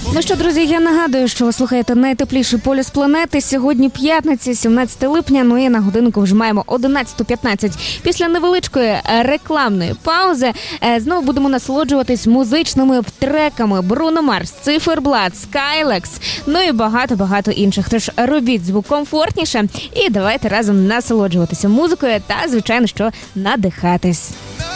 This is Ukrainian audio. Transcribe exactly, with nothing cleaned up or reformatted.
Ну що, друзі, я нагадую, що ви слухаєте найтепліший полюс планети. Сьогодні п'ятниця, сімнадцяте липня, ну і на годинку вже маємо одинадцята п'ятнадцять. Після невеличкої рекламної паузи знову будемо насолоджуватись музичними треками Бруно Марс, Циферблат, Скайлекс, ну і багато-багато інших. Тож робіть звук комфортніше і давайте разом насолоджуватися музикою та, звичайно, що надихатись.